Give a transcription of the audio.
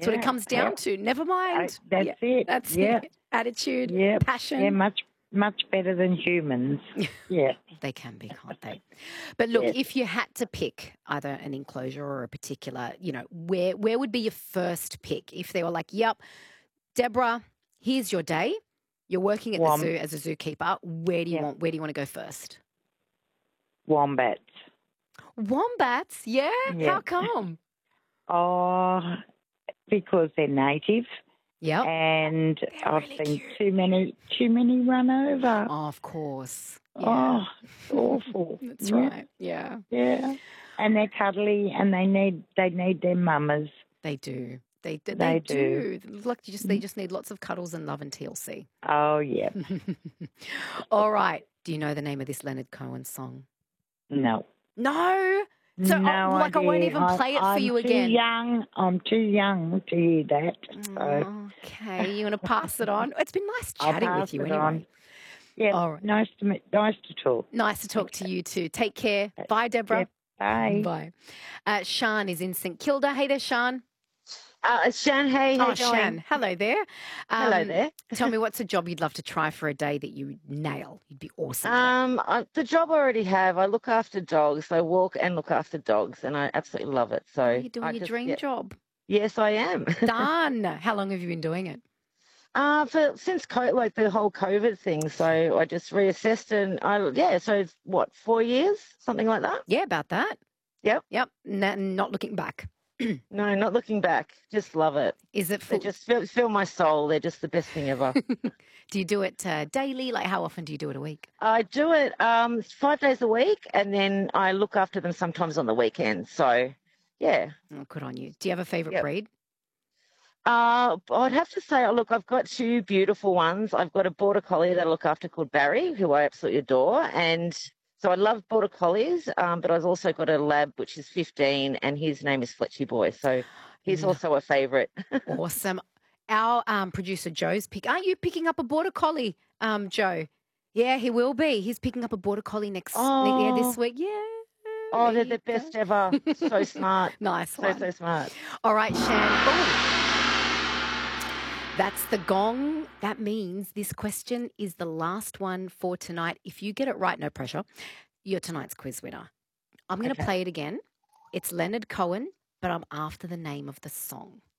That's what it comes down to. Never mind. That's it. That's Yeah. it. Attitude, Yeah. passion. Yeah, much better than humans. Yeah. They can be, can't they? But look, if you had to pick either an enclosure or a particular, where would be your first pick? If they were like, yep, Deborah, here's your day. You're working at the zoo as a zookeeper. Where do you want to go first? Wombats. Wombats? Yeah? How come? Oh, because they're native. Yep. And I've seen too many run over. Oh, of course. Yeah. Oh, it's awful. That's right. Yeah. Yeah. And they're cuddly and they need their mamas. They do. They do. Look, they just need lots of cuddles and love and TLC. Oh, yeah. All right. Do you know the name of this Leonard Cohen song? No. No? So, no I won't even play it for you again. I'm too young to hear that. So. Okay, you want to pass it on? It's been nice chatting with you anyway. On. Yeah, all right. Nice to talk. Nice to talk to you too. Take care. Bye, Deborah. Yeah, bye. Bye. Sian is in St Kilda. Hey there, Sian. Shan, hey, how you going? Shan, hello there. Hello there. Tell me, what's a job you'd love to try for a day that you nail? You'd be awesome. The job I already have, I look after dogs. I walk and look after dogs, and I absolutely love it. So you're doing your dream job. Yes, I am. Done. How long have you been doing it? Since the whole COVID thing. So I just reassessed, and so it's 4 years, something like that. Yeah, about that. Yep. Not looking back. No, not looking back. Just love it. Is it? They just fill my soul. They're just the best thing ever. Do you do it daily? Like, how often do you do it a week? I do it 5 days a week, and then I look after them sometimes on the weekends. So, yeah. Oh, good on you. Do you have a favourite breed? I'd have to say, look, I've got two beautiful ones. I've got a Border Collie that I look after called Barry, who I absolutely adore, and so I love Border Collies, but I've also got a Lab, which is 15, and his name is Fletchy Boy. So he's also a favourite. Awesome. Our producer Joe's aren't you picking up a Border Collie, Joe? Yeah, he will be. He's picking up a Border Collie this week. Yeah. Oh, they're the best ever. So smart. Nice one. So smart. All right, Shan. That's the gong. That means this question is the last one for tonight. If you get it right, no pressure, you're tonight's quiz winner. I'm going to play it again. It's Leonard Cohen, but I'm after the name of the song.